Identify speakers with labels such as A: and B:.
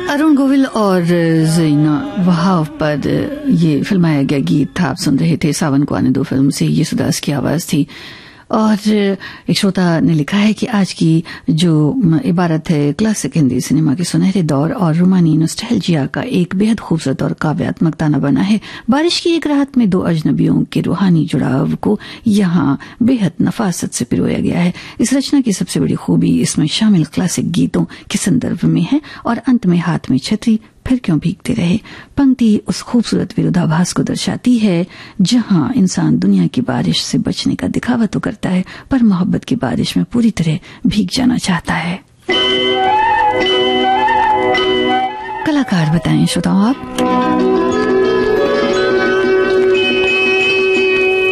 A: अरुण गोविल और ज़ीना वहाब पर ये फिल्माया गया गीत था। आप सुन रहे थे सावन को आने दो फिल्म से, ये सुदास की आवाज थी। और एक श्रोता ने लिखा है कि आज की जो इबारत है क्लासिक हिंदी सिनेमा के सुनहरे दौर और रोमानी नॉस्टैल्जिया का एक बेहद खूबसूरत और काव्यात्मक ताना बना है। बारिश की एक रात में दो अजनबियों के रूहानी जुड़ाव को यहाँ बेहद नफासत से पिरोया गया है। इस रचना की सबसे बड़ी खूबी इसमें शामिल क्लासिक गीतों के संदर्भ में है और अंत में हाथ में छतरी फिर क्यों भीगते रहे पंक्ति उस खूबसूरत विरोधाभास को दर्शाती है जहां इंसान दुनिया की बारिश से बचने का दिखावा तो करता है पर मोहब्बत की बारिश में पूरी तरह भीग जाना चाहता है। कलाकार बताएं श्रोताओं आप।